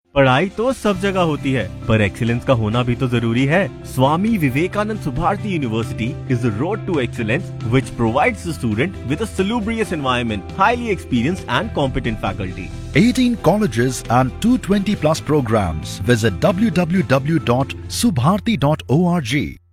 पढ़ाई तो सब जगह होती है, पर एक्सीलेंस का होना भी तो जरूरी है। Swami Vivekananda Subharti university is the road to excellence which provides the student with a salubrious environment, highly experienced and competent faculty. 18 colleges and 220 plus programs. Visit www.subharti.org.